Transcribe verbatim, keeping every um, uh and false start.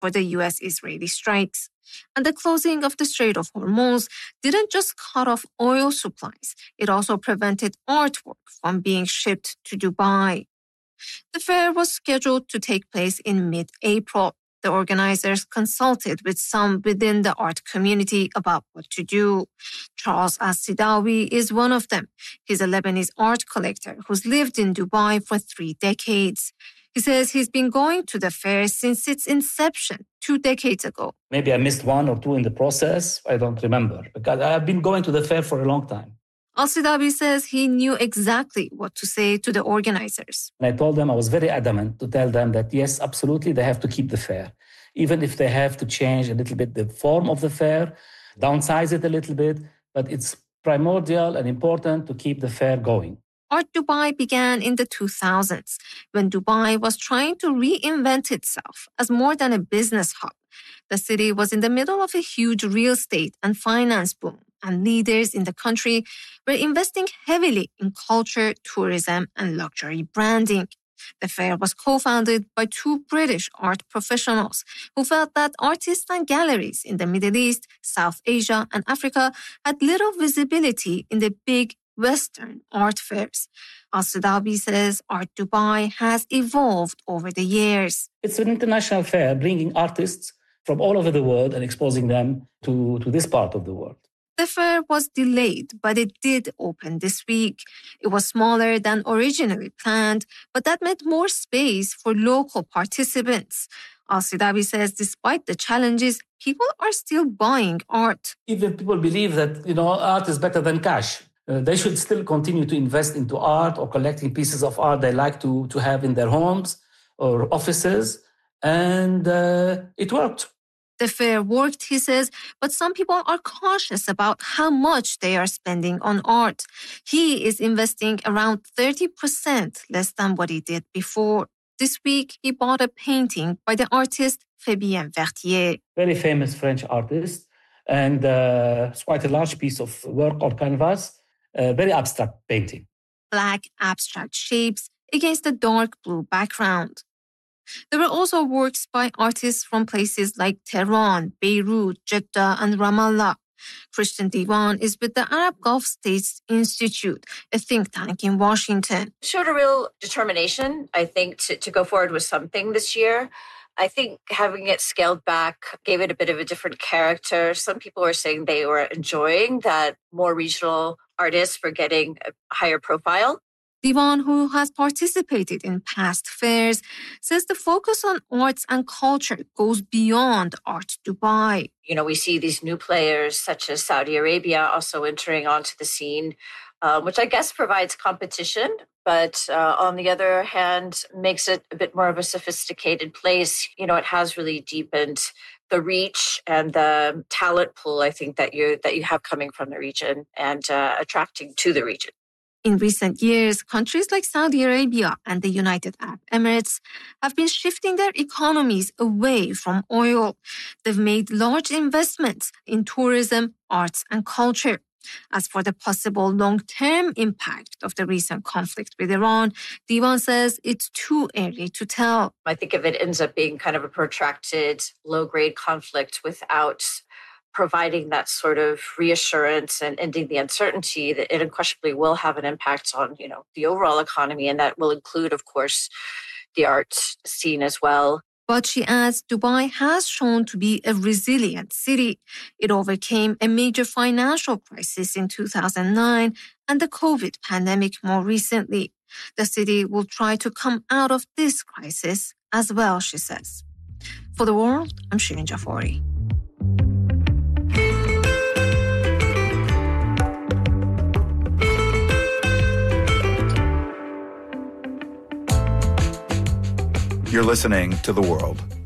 for the U S-Israeli strikes. And the closing of the Strait of Hormuz didn't just cut off oil supplies, it also prevented artwork from being shipped to Dubai. The fair was scheduled to take place in mid-April. The organizers consulted with some within the art community about what to do. Charles As-Sidawi is one of them. He's a Lebanese art collector who's lived in Dubai for three decades. He says he's been going to the fair since its inception two decades ago. Maybe I missed one or two in the process. I don't remember because I've been going to the fair for a long time. Al-Sidawi says he knew exactly what to say to the organizers. And I told them, I was very adamant to tell them that, yes, absolutely, they have to keep the fair. Even if they have to change a little bit the form of the fair, downsize it a little bit, but it's primordial and important to keep the fair going. Art Dubai began in the two thousands, when Dubai was trying to reinvent itself as more than a business hub. The city was in the middle of a huge real estate and finance boom, and leaders in the country were investing heavily in culture, tourism, and luxury branding. The fair was co-founded by two British art professionals who felt that artists and galleries in the Middle East, South Asia, and Africa had little visibility in the big Western art fairs. Al-Sidawi says Art Dubai has evolved over the years. It's an international fair bringing artists from all over the world and exposing them to, to this part of the world. The fair was delayed, but it did open this week. It was smaller than originally planned, but that meant more space for local participants. Al-Sidawi says despite the challenges, people are still buying art. Even people believe that, you know, art is better than cash. Uh, they should still continue to invest into art or collecting pieces of art they like to, to have in their homes or offices. And uh, it worked. The fair worked, he says, but some people are cautious about how much they are spending on art. He is investing around thirty percent less than what he did before. This week, he bought a painting by the artist Fabien Vertier. Very famous French artist, and uh, it's quite a large piece of work on canvas, a very abstract painting. Black abstract shapes against a dark blue background. There were also works by artists from places like Tehran, Beirut, Jeddah, and Ramallah. Christian Divan is with the Arab Gulf States Institute, a think tank in Washington. Showed a real determination, I think, to, to go forward with something this year. I think having it scaled back gave it a bit of a different character. Some people were saying they were enjoying that more regional artists were getting a higher profile. Divan, who has participated in past fairs, says the focus on arts and culture goes beyond Art Dubai. You know, we see these new players such as Saudi Arabia also entering onto the scene, uh, which I guess provides competition, but uh, on the other hand, makes it a bit more of a sophisticated place. You know, it has really deepened the reach and the talent pool, I think, that you that you have coming from the region and uh, attracting to the region. In recent years, countries like Saudi Arabia and the United Arab Emirates have been shifting their economies away from oil. They've made large investments in tourism, arts, and culture. As for the possible long-term impact of the recent conflict with Iran, Divan says it's too early to tell. I think if it ends up being kind of a protracted, low-grade conflict without providing that sort of reassurance and ending the uncertainty, that it unquestionably will have an impact on, you know, the overall economy. And that will include, of course, the art scene as well. But she adds, Dubai has shown to be a resilient city. It overcame a major financial crisis in two thousand nine and the COVID pandemic more recently. The city will try to come out of this crisis as well, she says. For The World, I'm Shirin Jafari. You're listening to The World.